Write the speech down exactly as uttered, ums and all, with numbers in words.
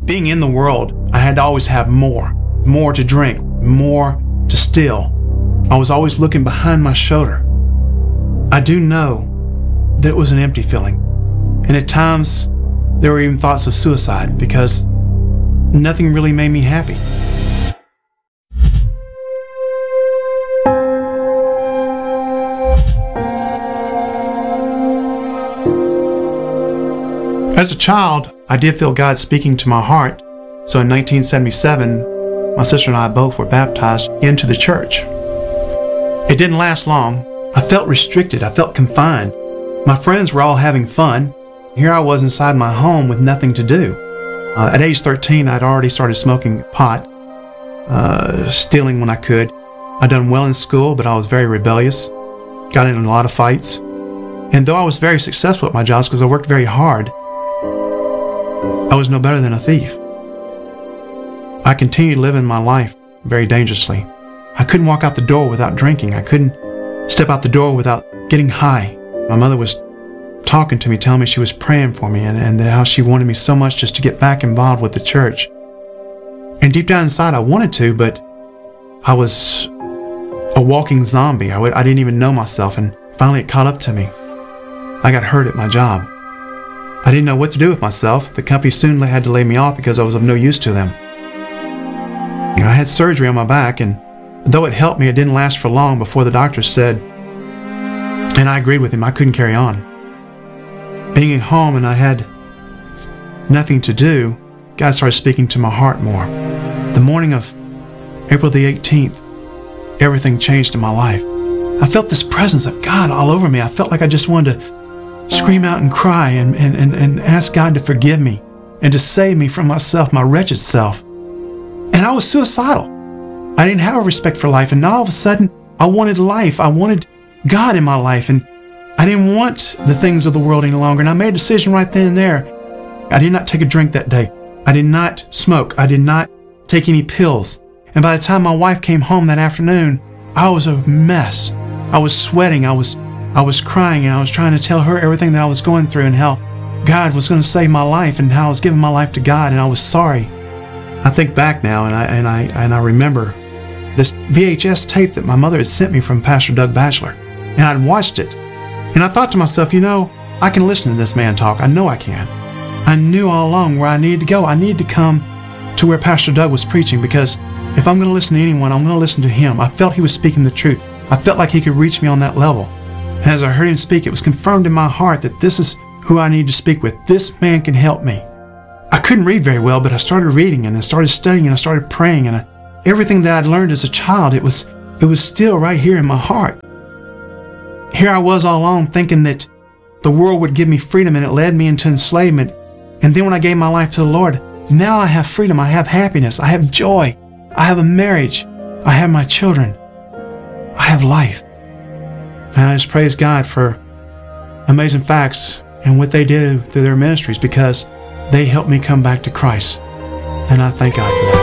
Being in the world, I had to always have more, more to drink, more to steal. I was always looking behind my shoulder. I do know that it was an empty feeling. And at times, there were even thoughts of suicide because nothing really made me happy. As a child, I did feel God speaking to my heart. So in nineteen seventy-seven, my sister and I both were baptized into the church. It didn't last long. I felt restricted. I felt confined. My friends were all having fun. Here I was inside my home with nothing to do. Uh, at age thirteen, I'd already started smoking pot, uh, stealing when I could. I'd done well in school, but I was very rebellious. Got in a lot of fights. And though I was very successful at my jobs because I worked very hard, I was no better than a thief. I continued living my life very dangerously. I couldn't walk out the door without drinking. I couldn't step out the door without getting high. My mother was talking to me, telling me she was praying for me and, and how she wanted me so much just to get back involved with the church. And deep down inside, I wanted to, but I was a walking zombie. I, w- I didn't even know myself, and finally it caught up to me. I got hurt at my job. I didn't know what to do with myself. The company soon had to lay me off because I was of no use to them. You know, I had surgery on my back, and though it helped me, it didn't last for long before the doctor said, and I agreed with him, I couldn't carry on. Being at home and I had nothing to do, God started speaking to my heart more. The morning of April the eighteenth, everything changed in my life. I felt this presence of God all over me. I felt like I just wanted to scream out and cry and, and, and, and ask God to forgive me and to save me from myself, my wretched self. And I was suicidal. I didn't have a respect for life, and now all of a sudden, I wanted life. I wanted God in my life, and I didn't want the things of the world any longer. And I made a decision right then and there. I did not take a drink that day. I did not smoke. I did not take any pills. And by the time my wife came home that afternoon, I was a mess. I was sweating. I was, I was crying, and I was trying to tell her everything that I was going through and how God was going to save my life and how I was giving my life to God, and I was sorry. I think back now, and I and I and I remember this V H S tape that my mother had sent me from Pastor Doug Batchelor, and I'd watched it, and I thought to myself, you know, I can listen to this man talk. I know I can. I knew all along where I needed to go. I needed to come to where Pastor Doug was preaching, because if I'm going to listen to anyone, I'm going to listen to him. I felt he was speaking the truth. I felt like he could reach me on that level. And as I heard him speak, it was confirmed in my heart that this is who I need to speak with. This man can help me. I couldn't read very well, but I started reading, and I started studying, and I started praying, and I, everything that I'd learned as a child, it was it was still right here in my heart. Here I was all along thinking that the world would give me freedom, and it led me into enslavement. And then when I gave my life to the Lord, now I have freedom, I have happiness, I have joy, I have a marriage, I have my children, I have life. And I just praise God for Amazing Facts and what they do through their ministries, because they helped me come back to Christ. And I thank God for that.